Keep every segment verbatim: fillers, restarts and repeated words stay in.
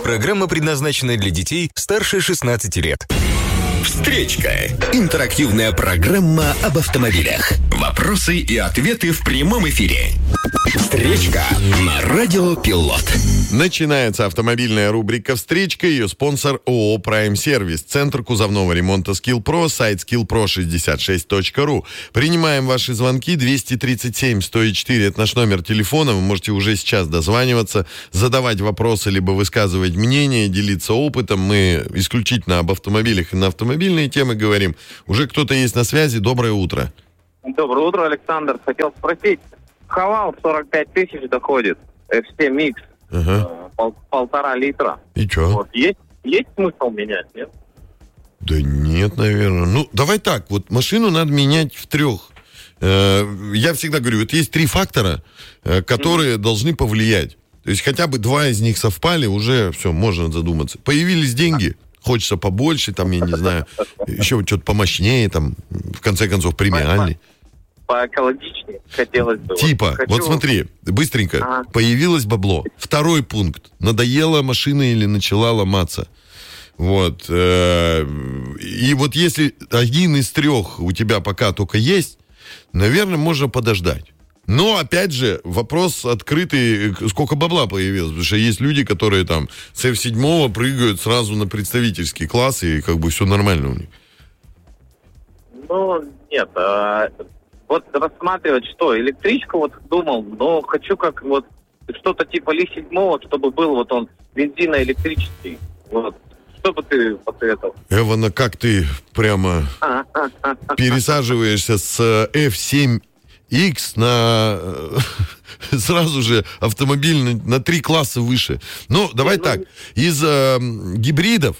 Программа предназначена для детей старше шестнадцати лет. Встречка. Интерактивная программа об автомобилях. Вопросы и ответы в прямом эфире. Встречка на Радио Пилот. Начинается автомобильная рубрика «Встречка». Ее спонсор ООО «Прайм Сервис». Центр кузовного ремонта «Скилл-Про», сайт скилл про шестьдесят шесть точка ру. Принимаем ваши звонки. двести тридцать семь сто четыре. Это наш номер телефона. Вы можете уже сейчас дозваниваться, задавать вопросы, либо высказывать мнение, делиться опытом. Мы исключительно об автомобилях и на автомобильные темы говорим. Уже кто-то есть на связи. Доброе утро. Доброе утро, Александр. Хотел спросить. Хавал сорок пять тысяч доходит. эф семь икс. Ага. Э, пол, полтора литра. И что? Вот. Есть, есть смысл менять, нет? Да нет, наверное. Ну, давай так. Вот машину надо менять в трех. Э, я всегда говорю, вот есть три фактора, э, которые mm-hmm. должны повлиять. То есть хотя бы два из них совпали, уже все, можно задуматься. Появились деньги, хочется побольше, там, я не знаю, еще что-то помощнее, там, в конце концов, премиальный. Поэкологичнее хотелось бы. Типа, вот, хочу... вот смотри, быстренько, ага. Появилось бабло. Второй пункт. Надоела машина или начала ломаться. Вот. И вот если один из трех у тебя пока только есть, наверное, можно подождать. Но, опять же, вопрос открытый, сколько бабла появилось. Потому что есть люди, которые там с эф семь прыгают сразу на представительский класс, и как бы все нормально у них. Ну, нет, а... Вот рассматривать что? Электричку вот думал, но хочу как вот что-то типа Ли седьмого, чтобы был вот он бензиноэлектрический. Вот. Что бы ты посоветовал? Эвана, как ты прямо пересаживаешься с эф семь икс на сразу же автомобиль на, на три класса выше. Ну, давай ну, так. Из э, гибридов,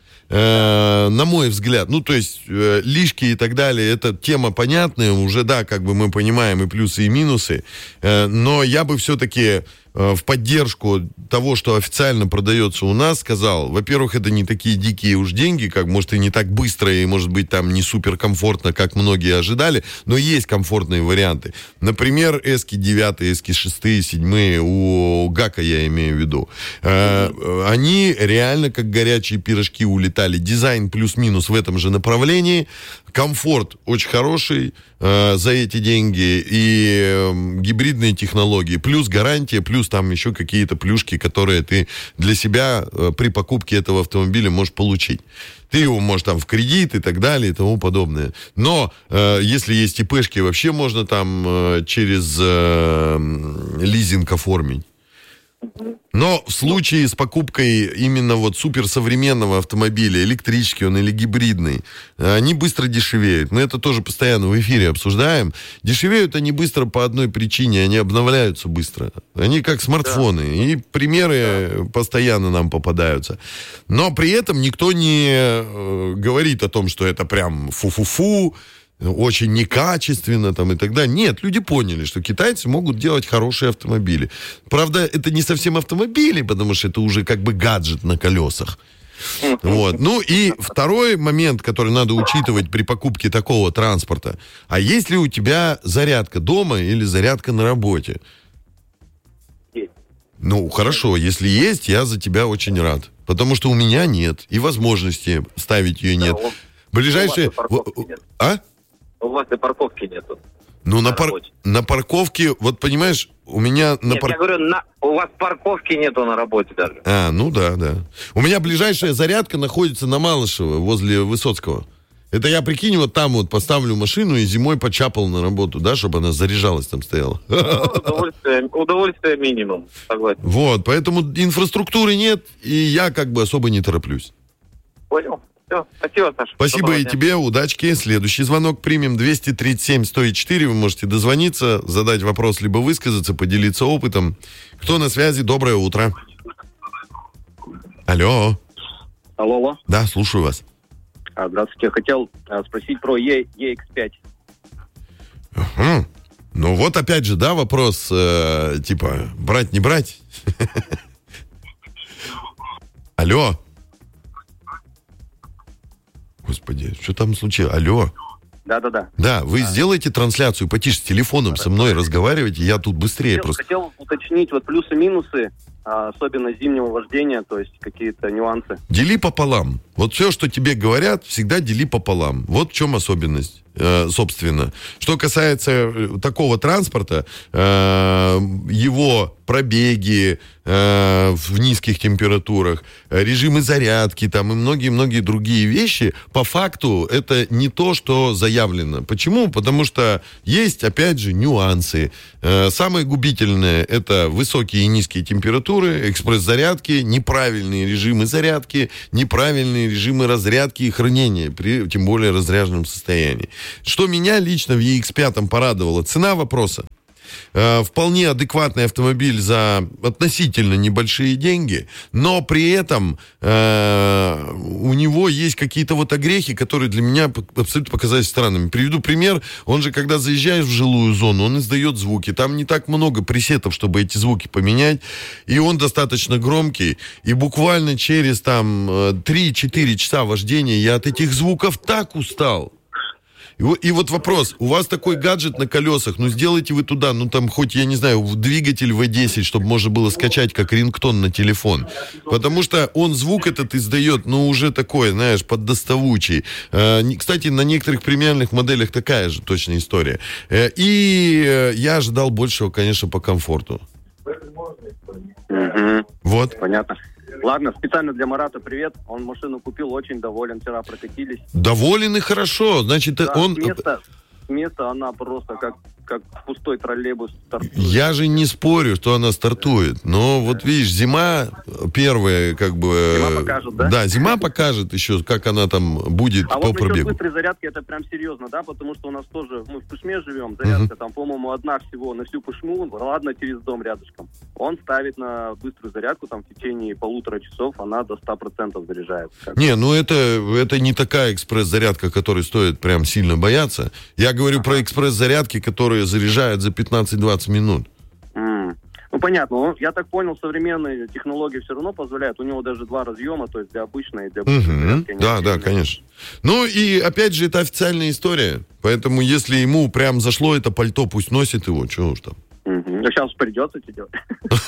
Э, на мой взгляд, ну, то есть, э, лишки и так далее, это тема понятная, уже, да, как бы мы понимаем и плюсы, и минусы, э, но я бы все-таки э, в поддержку того, что официально продается у нас, сказал, во-первых, это не такие дикие уж деньги, как, может, и не так быстро, и, может быть, там не супер комфортно, как многие ожидали, но есть комфортные варианты. Например, эски девять, эски шесть, семь, у ГАКа я имею в виду. Э, они реально как горячие пирожки улетают. Дизайн плюс-минус в этом же направлении. Комфорт очень хороший э, за эти деньги. И э, гибридные технологии. Плюс гарантия, плюс там еще какие-то плюшки, которые ты для себя э, при покупке этого автомобиля можешь получить. Ты его можешь там в кредит и так далее и тому подобное. Но э, если есть ИПшки, вообще можно там э, через э, лизинг оформить. Но в случае с покупкой именно вот суперсовременного автомобиля, электрический он или гибридный, они быстро дешевеют. Мы это тоже постоянно в эфире обсуждаем. Дешевеют они быстро по одной причине, они обновляются быстро. Они как смартфоны. Да. И примеры да. постоянно нам попадаются. Но при этом никто не э, говорит о том, что это прям фу-фу-фу, очень некачественно там и так далее. Нет, люди поняли, что китайцы могут делать хорошие автомобили. Правда, это не совсем автомобили, потому что это уже как бы гаджет на колесах. Вот. Ну и второй момент, который надо учитывать при покупке такого транспорта. А есть ли у тебя зарядка дома или зарядка на работе? Есть. Ну, хорошо, если есть, я за тебя очень рад. Потому что у меня нет. И возможности ставить ее нет. Да, Ближайшие... А? У вас и парковки нету. Ну, на, на, пар... на парковке, вот понимаешь, у меня... На Нет, пар... я говорю, на... у вас парковки нету на работе даже. А, ну да, да. У меня ближайшая зарядка находится на Малышево, возле Высоцкого. Это я, прикинь, вот там вот поставлю машину и зимой почапал на работу, да, чтобы она заряжалась там стояла. Ну, удовольствие, удовольствие минимум, согласен. Вот, поэтому инфраструктуры нет, и я как бы особо не тороплюсь. Понял. Все, спасибо, Саша. Спасибо Доброго и дня. Тебе, удачки. Следующий звонок примем. двести тридцать семь сто четыре. Вы можете дозвониться, задать вопрос, либо высказаться, поделиться опытом. Кто на связи? Доброе утро. Алло. Алло, алло. Да, слушаю вас. А, здравствуйте. Хотел а, спросить про и икс пять. Угу. Ну вот опять же, да, вопрос, э, типа, брать, не брать? Алло. Господи, что там случилось? Алло. Да-да-да. Да, вы а. сделаете трансляцию, потише с телефоном со мной разговаривайте, я тут быстрее хотел, просто. Хотел уточнить вот плюсы-минусы а, особенность зимнего вождения, то есть какие-то нюансы. Дели пополам. Вот все, что тебе говорят, всегда дели пополам. Вот в чем особенность, э, собственно. Что касается такого транспорта, э, его пробеги э, в низких температурах, режимы зарядки там, и многие-многие другие вещи, по факту это не то, что заявлено. Почему? Потому что есть, опять же, нюансы. Э, самое губительное – это высокие и низкие температуры, экспресс-зарядки, неправильные режимы зарядки, неправильные режимы разрядки и хранения, при, тем более разряженном состоянии. Что меня лично в и икс пять порадовало? Цена вопроса. Э, вполне адекватный автомобиль за относительно небольшие деньги, но при этом э, у него есть какие-то вот огрехи, которые для меня абсолютно показались странными. Приведу пример. Он же, когда заезжаешь в жилую зону, он издает звуки. Там не так много пресетов, чтобы эти звуки поменять. И он достаточно громкий. И буквально через там три-четыре часа вождения я от этих звуков так устал. И, и вот вопрос, у вас такой гаджет на колесах, ну сделайте вы туда, ну там хоть, я не знаю, двигатель ви десять, чтобы можно было скачать как рингтон на телефон. Потому что он звук этот издает, ну уже такой, знаешь, поддоставучий. Э, кстати, на некоторых премиальных моделях такая же точная история. Э, и э, я ожидал большего, конечно, по комфорту. Угу. Вот. Понятно. Ладно, специально для Марата привет. Он машину купил, очень доволен. Вчера прокатились. Доволен и хорошо. Значит, да, он... С места, с места она просто как, как пустой троллейбус стартует. Я же не спорю, что она стартует. Но вот видишь, зима первая, как бы... Зима покажет, да? Да, зима покажет еще, как она там будет а по вот пробегу. А вот быстрой зарядки, это прям серьезно, да? Потому что у нас тоже, мы в Пышме живем, зарядка uh-huh. там, по-моему, одна всего на всю Пышму, ладно, через дом рядышком. Он ставит на быструю зарядку, там, в течение полутора часов она до ста процентов заряжается. Как... Не, ну это, это не такая экспресс-зарядка, которой стоит прям сильно бояться. Я говорю uh-huh. про экспресс-зарядки, которые заряжают за пятнадцать-двадцать минут. Mm. Ну, понятно. Он, я так понял, современные технологии все равно позволяют. У него даже два разъема, то есть для обычной и для быстрой uh-huh. зарядки. Да, да, конечно. Ну и, опять же, это официальная история. Поэтому, если ему прям зашло это пальто, пусть носит его. Чего уж там. Угу. А сейчас придется тебе делать.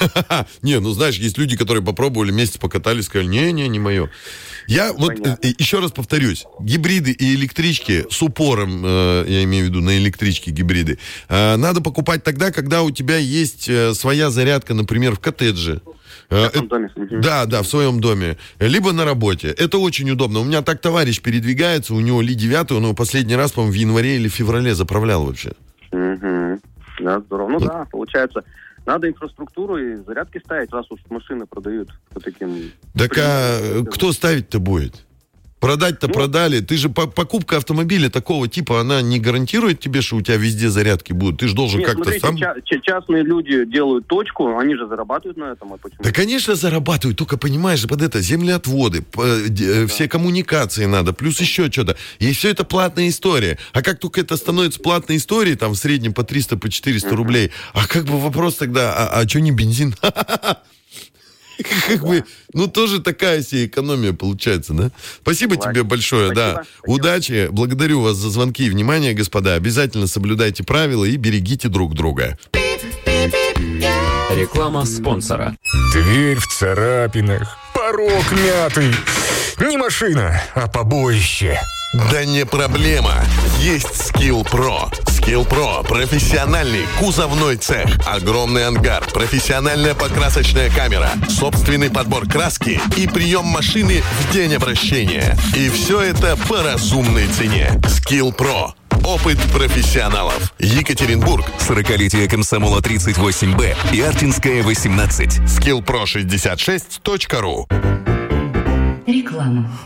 Не, ну знаешь, есть люди, которые попробовали, месяц покатались, сказали, не-не, не мое. Я вот еще раз повторюсь, гибриды и электрички с упором, я имею в виду на электрички гибриды, надо покупать тогда, когда у тебя есть своя зарядка, например, в коттедже. В своем доме. Да, да, в своем доме. Либо на работе. Это очень удобно. У меня так товарищ передвигается, у него Ли девять, он его последний раз, по-моему, в январе или феврале заправлял вообще. Угу. Да, здорово. Ну да, получается, надо инфраструктуру и зарядки ставить, раз уж машины продают по таким... Так а кто ставить-то будет? Продать-то ну, продали. Ты же покупка автомобиля такого типа, она не гарантирует тебе, что у тебя везде зарядки будут. Ты же должен нет, как-то смотрите, сам... Ча- частные люди делают точку, они же зарабатывают на этом. А почему? Да, конечно, зарабатывают. Только, понимаешь, под это землеотводы, да. все коммуникации надо, плюс еще что-то. И все это платная история. А как только это становится платной историей, там в среднем по триста, по четыреста uh-huh. рублей, а как бы вопрос тогда, а, а что не бензин? Как бы, ну, тоже такая себе экономия получается, да? Спасибо Ладно. тебе большое, Спасибо. да. Спасибо. Удачи, благодарю вас за звонки и внимание, господа. Обязательно соблюдайте правила и берегите друг друга. Реклама спонсора. Дверь в царапинах, порог мятый. Не машина, а побоище. Да не проблема. Есть Skill Pro. Skill Pro – профессиональный кузовной цех, огромный ангар, профессиональная покрасочная камера, собственный подбор краски и прием машины в день обращения. И все это по разумной цене. Skill Pro. Опыт профессионалов. Екатеринбург. сорокалетие Комсомола тридцать восемь Б и Артинская восемнадцать. скилл про шестьдесят шесть точка ру. Реклама.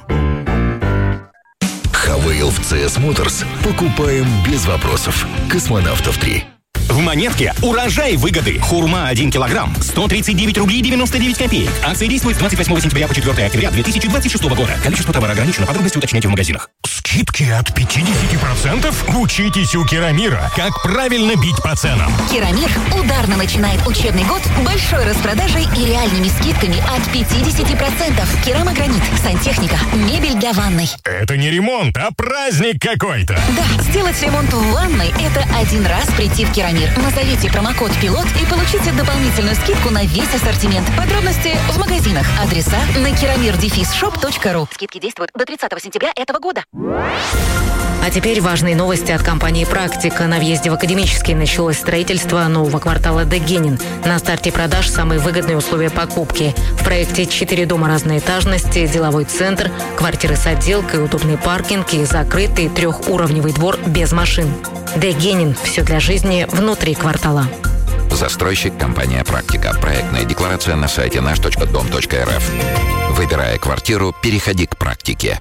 Хавейл в си эс Motors. Покупаем без вопросов. Космонавтов три. В Монетке урожай выгоды. Хурма один килограмм. сто тридцать девять рублей девяносто девять копеек. Акция действует с двадцать восьмого сентября по четвёртого октября две тысячи двадцать шестого года. Количество товара ограничено. Подробности уточняйте в магазинах. Скидки от пятьдесят процентов? Учитесь у Керамира, как правильно бить по ценам. Керамир ударно начинает учебный год большой распродажей и реальными скидками от пятьдесят процентов. Керамогранит, сантехника, мебель для ванной. Это не ремонт, а праздник какой-то. Да, сделать ремонт в ванной – это один раз прийти в Керамир. Назовите промокод «Пилот» и получите дополнительную скидку на весь ассортимент. Подробности в магазинах. Адреса на керамир дефис шоп точка ру. Скидки действуют до тридцатого сентября этого года. А теперь важные новости от компании «Практика». На въезде в Академический началось строительство нового квартала Дегенин. На старте продаж самые выгодные условия покупки. В проекте четыре дома разной этажности, деловой центр, квартиры с отделкой, удобный паркинг и закрытый трехуровневый двор без машин. Дегенин. Все для жизни внутри квартала. Застройщик компания «Практика». Проектная декларация на сайте наш точка дом точка эр эф. Выбирая квартиру, переходи к «Практике».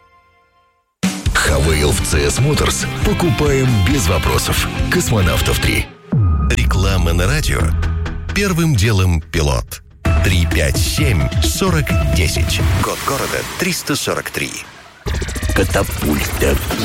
Хавейл в си эс Motors покупаем без вопросов. Космонавтов три. Реклама на радио. Первым делом пилот. три пять семь сорок десять. Код города триста сорок три. Катапульта.